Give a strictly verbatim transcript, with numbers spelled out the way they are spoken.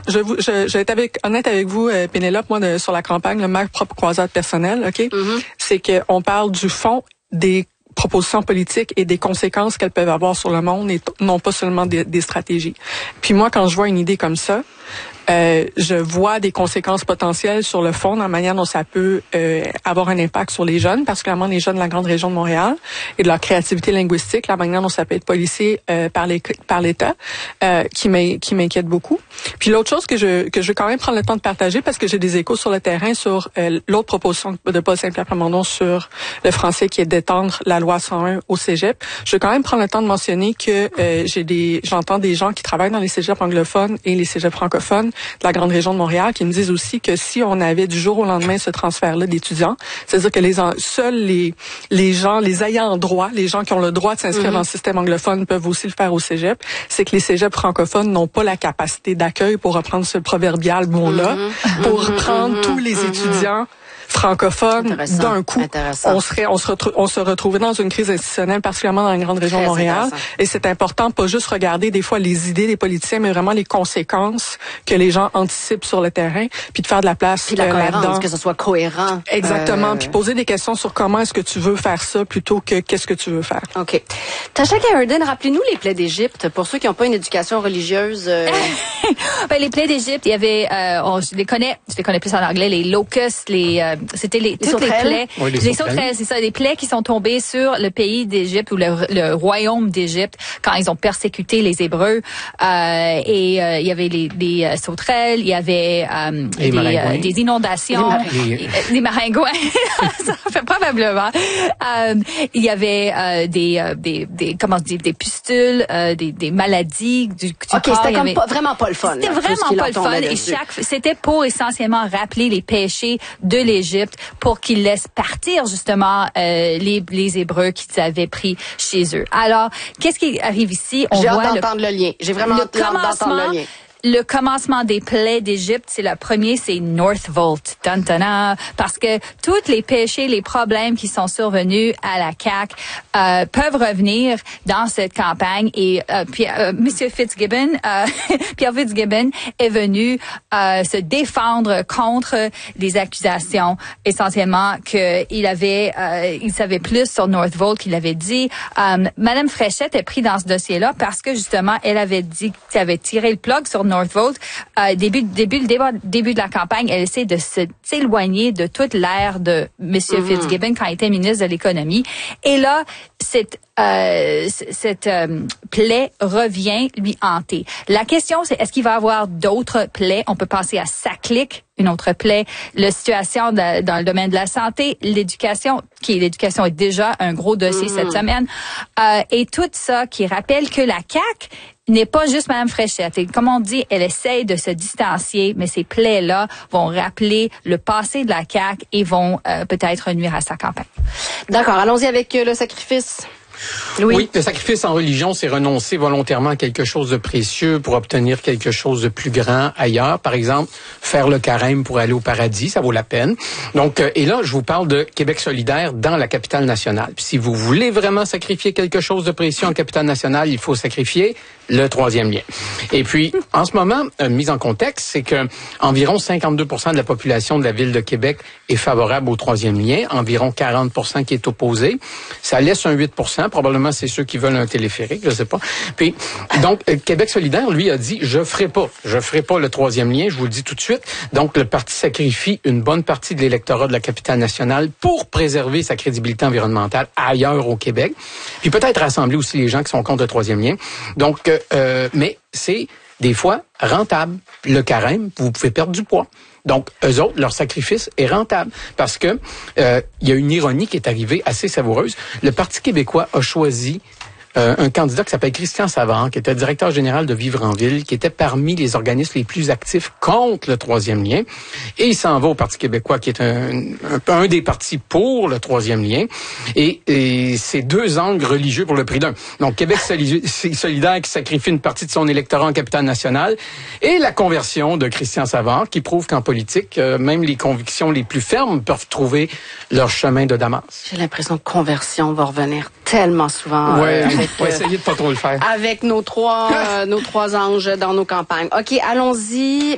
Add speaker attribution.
Speaker 1: je, vous, je, je vais être avec, honnête avec vous, euh, Pénélope, moi, de, sur la campagne, le ma propre croisade personnelle, OK? Mm-hmm. C'est qu'on parle du fond des propositions politiques et des conséquences qu'elles peuvent avoir sur le monde et t- non pas seulement des, des stratégies. Puis moi, quand je vois une idée comme ça, Euh, je vois des conséquences potentielles sur le fond, dans la manière dont ça peut euh, avoir un impact sur les jeunes, particulièrement les jeunes de la grande région de Montréal, et de leur créativité linguistique, la manière dont ça peut être policé euh, par, les, par l'État, euh, qui, m'in, qui m'inquiète beaucoup. Puis l'autre chose que je que je veux quand même prendre le temps de partager, parce que j'ai des échos sur le terrain sur euh, l'autre proposition de Paul Saint-Pierre Plamondon sur le français, qui est d'étendre la loi cent un au cégep. Je veux quand même prendre le temps de mentionner que euh, j'ai des j'entends des gens qui travaillent dans les cégeps anglophones et les cégeps francophones de la grande région de Montréal qui me disent aussi que si on avait du jour au lendemain ce transfert-là d'étudiants, c'est-à-dire que les en, seuls les les gens, les ayants droit, les gens qui ont le droit de s'inscrire mm-hmm. dans le système anglophone peuvent aussi le faire au cégep, c'est que les cégeps francophones n'ont pas la capacité d'accueil, pour reprendre ce proverbial mot-là, mm-hmm. pour mm-hmm. prendre mm-hmm. tous les mm-hmm. étudiants francophones d'un coup. On serait, on se retrouve, on se retrouvait dans une crise institutionnelle, particulièrement dans la grande région de Montréal. Et c'est important, pas juste regarder des fois les idées des politiciens, mais vraiment les conséquences que les gens anticipent sur le terrain, puis de faire de la place
Speaker 2: puis la
Speaker 1: euh,
Speaker 2: cohérence,
Speaker 1: là-dedans.
Speaker 2: que ce soit cohérent.
Speaker 1: Exactement.
Speaker 2: Euh...
Speaker 1: Puis poser des questions sur comment est-ce que tu veux faire ça plutôt que qu'est-ce que tu veux faire.
Speaker 2: OK. Tasha Kayerden, rappelez-nous les plaies d'Égypte pour ceux qui n'ont pas une éducation religieuse. Euh...
Speaker 3: ben, les plaies d'Égypte, il y avait, euh, on, je les connais, je les connais plus en anglais, les locusts, les, euh, c'était les, les toutes les plaies,
Speaker 4: oui, les,
Speaker 3: les sauterelles, c'est ça, des plaies qui sont tombées sur le pays d'Égypte ou le, le royaume d'Égypte quand ils ont persécuté les Hébreux. Euh, et euh, il y avait les, les euh, sauterelles, il y avait euh, des, euh, des inondations, des maringouins, ça fait probablement. Euh, il y avait euh, des, euh, des, des, comment on dit, des pustules, euh, des, des maladies du, du
Speaker 2: OK,
Speaker 3: corps.
Speaker 2: c'était comme
Speaker 3: avait...
Speaker 2: pas, vraiment pas le fun.
Speaker 3: C'était
Speaker 2: là,
Speaker 3: vraiment pas le fun. Et chaque, c'était pour essentiellement rappeler les péchés de l'Égypte pour qu'ils laissent partir justement euh, les, les Hébreux qu'ils avaient pris chez eux. Alors, qu'est-ce qui arrive ici?
Speaker 2: On J'ai hâte d'entendre le, le lien. J'ai vraiment hâte d'entendre le lien.
Speaker 3: Le commencement des plaies d'Égypte, c'est le premier, c'est Northvolt. Dun, dun, dun, parce que tous les péchés, les problèmes qui sont survenus à la C A Q euh, peuvent revenir dans cette campagne. Et euh, puis, euh, Monsieur Fitzgibbon, euh, Pierre Fitzgibbon est venu euh, se défendre contre des accusations, essentiellement qu'il avait, euh, il savait plus sur Northvolt qu'il avait dit. Euh, Madame Fréchette est prise dans ce dossier-là parce que justement, elle avait dit qu'elle avait tiré le plug sur Northvolt. Euh, début, début, le débat, début de la campagne, elle essaie de se, s'éloigner de toute l'ère de Monsieur mm-hmm. Fitzgibbon quand il était ministre de l'économie. Et là, cette, euh, cette euh, plaie revient lui hanter. La question, c'est est-ce qu'il va y avoir d'autres plaies? On peut penser à Saclic, une autre plaie, la situation de, dans le domaine de la santé, l'éducation, qui l'éducation est déjà un gros dossier mm-hmm. cette semaine, euh, et tout ça qui rappelle que la C A Q n'est pas juste Mme Fréchette. Et comme on dit, elle essaye de se distancier, mais ces plaies-là vont rappeler le passé de la C A Q et vont euh, peut-être nuire à sa campagne.
Speaker 2: D'accord, allons-y avec euh, le sacrifice.
Speaker 4: Oui. oui, le sacrifice en religion, c'est renoncer volontairement à quelque chose de précieux pour obtenir quelque chose de plus grand ailleurs. Par exemple, faire le carême pour aller au paradis, ça vaut la peine. Donc, euh, et là, je vous parle de Québec solidaire dans la capitale nationale. Puis, si vous voulez vraiment sacrifier quelque chose de précieux en capitale nationale, il faut sacrifier le troisième lien. Et puis, en ce moment, une mise en contexte, c'est que environ cinquante-deux pour cent de la population de la ville de Québec est favorable au troisième lien, environ quarante pour cent qui est opposé. Ça laisse un huit pour cent, probablement c'est ceux qui veulent un téléphérique, je sais pas. Puis, donc, Québec solidaire, lui, a dit, je ferai pas, je ferai pas le troisième lien, je vous le dis tout de suite. Donc, le parti sacrifie une bonne partie de l'électorat de la capitale nationale pour préserver sa crédibilité environnementale ailleurs au Québec. Puis peut-être rassembler aussi les gens qui sont contre le troisième lien. Donc, euh, mais c'est des fois rentable. Le carême, vous pouvez perdre du poids. Donc, eux autres, leur sacrifice est rentable parce que euh, il y a une ironie qui est arrivée assez savoureuse. Le Parti québécois a choisi euh, un candidat qui s'appelle Christian Savard, qui était directeur général de Vivre en Ville, qui était parmi les organismes les plus actifs contre le troisième lien. Et il s'en va au Parti québécois, qui est un, un, un des partis pour le troisième lien. Et, et c'est deux angles religieux pour le prix d'un. Donc, Québec solidaire qui sacrifie une partie de son électorat en capitale nationale et la conversion de Christian Savard, qui prouve qu'en politique, euh, même les convictions les plus fermes peuvent trouver leur chemin de Damas.
Speaker 2: J'ai l'impression que conversion va revenir tellement souvent.
Speaker 4: Ouais.
Speaker 2: Euh, Avec,
Speaker 4: on va essayer de pas trop le faire.
Speaker 2: Avec nos trois, euh, nos trois anges dans nos campagnes. OK, allons-y.